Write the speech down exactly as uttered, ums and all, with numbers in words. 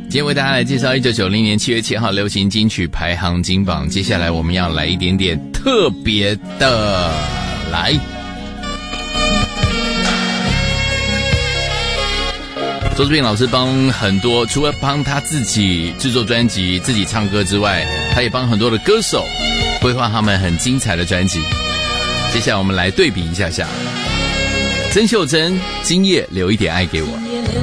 今天为大家来介绍一九九零年七月七号流行金曲排行金榜，接下来我们要来一点点特别的，来。周志平老师帮很多，除了帮他自己制作专辑、自己唱歌之外，他也帮很多的歌手规划他们很精彩的专辑。接下来我们来对比一下下，曾秀珍、今夜留一点爱给我。